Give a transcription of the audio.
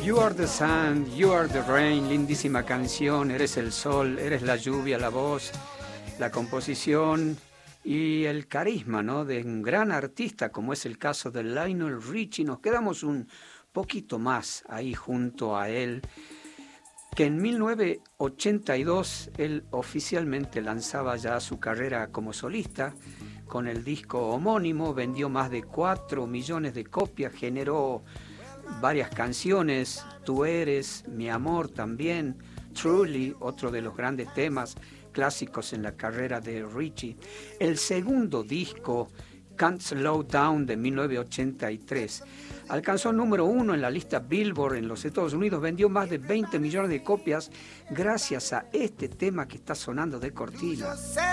You are the sun, you are the rain, lindísima canción, eres el sol, eres la lluvia, la voz, la composición y el carisma, ¿no?, de un gran artista como es el caso de Lionel Richie. Nos quedamos un poquito más ahí junto a él, que en 1982 él oficialmente lanzaba ya su carrera como solista con el disco homónimo, vendió más de 4 millones de copias, generó varias canciones, Tú eres, Mi amor también, Truly, otro de los grandes temas clásicos en la carrera de Richie. El segundo disco, Can't Slow Down, de 1983, alcanzó número 1 en la lista Billboard en los Estados Unidos, vendió más de 20 millones de copias gracias a este tema que está sonando de cortina.